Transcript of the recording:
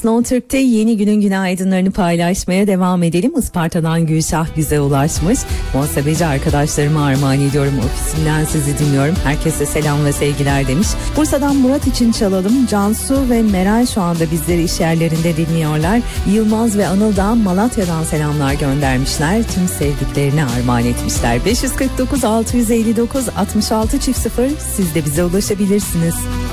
Slow Türk'te yeni günün günaydınlarını paylaşmaya devam edelim. Isparta'dan Gülşah bize ulaşmış. Muhasebeci arkadaşlarıma armağan ediyorum. Ofisimden sizi dinliyorum. Herkese selam ve sevgiler demiş. Bursa'dan Murat için çalalım. Cansu ve Meral şu anda bizleri iş yerlerinde dinliyorlar. Yılmaz ve Anıl da Malatya'dan selamlar göndermişler. Tüm sevdiklerine armağan etmişler. 549 659 66 0 siz de bize ulaşabilirsiniz.